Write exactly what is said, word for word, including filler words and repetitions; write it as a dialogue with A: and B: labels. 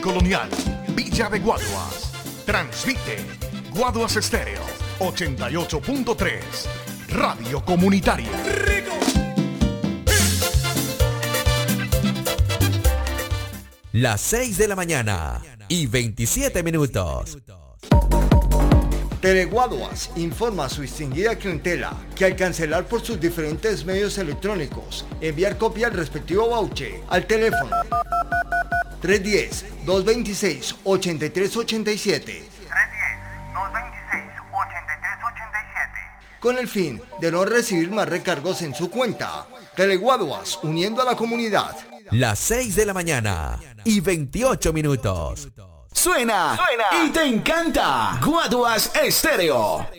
A: Colonial, Villa de Guaduas. Transmite Guaduas Estéreo ochenta y ocho punto tres. Radio Comunitaria.
B: Las seis de la mañana y veintisiete minutos.
C: Teleguaduas informa a su distinguida clientela que al cancelar por sus diferentes medios electrónicos, enviar copia al respectivo voucher al teléfono tres uno cero, dos dos seis, ocho tres ocho siete con el fin de no recibir más recargos en su cuenta. Teleguaduas, uniendo a la comunidad.
B: Las seis de la mañana y veintiocho minutos.
D: Suena, Suena y te encanta. Guaduas Estéreo.